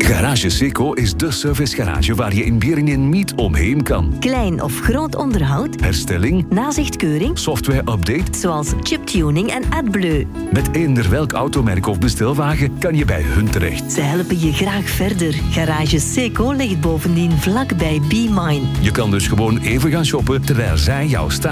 Garage Seco is de servicegarage waar je in Beringen niet omheen kan. Klein of groot onderhoud, Herstelling, nazichtkeuring, software-update, zoals chiptuning en AdBleu. met eender welk automerk of bestelwagen kan je bij hun terecht. Ze helpen je graag verder. Garage Seco ligt bovendien vlak bij BeMine. Je kan dus gewoon even gaan shoppen terwijl zij jou staan